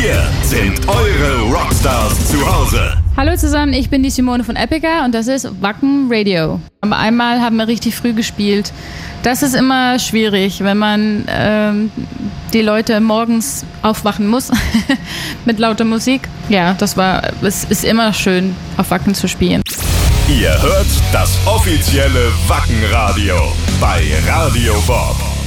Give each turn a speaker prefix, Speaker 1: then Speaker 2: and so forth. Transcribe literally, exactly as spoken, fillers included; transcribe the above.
Speaker 1: Hier sind eure Rockstars zu Hause.
Speaker 2: Hallo zusammen, ich bin die Simone von Epica und das ist Wacken Radio. Aber einmal haben wir richtig früh gespielt. Das ist immer schwierig, wenn man ähm, die Leute morgens aufwachen muss mit lauter Musik. Ja, das war, es ist immer schön, auf Wacken zu spielen.
Speaker 1: Ihr hört das offizielle Wacken Radio bei Radio Bob.